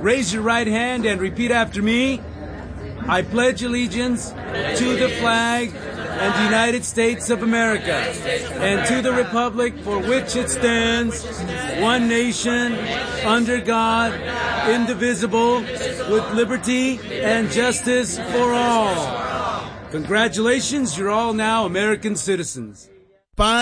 Raise your right hand and repeat after me. I pledge allegiance to the flag and the United States of America and to the republic for which it stands, one nation, under God, indivisible, with liberty and justice for all. Congratulations, you're all now American citizens.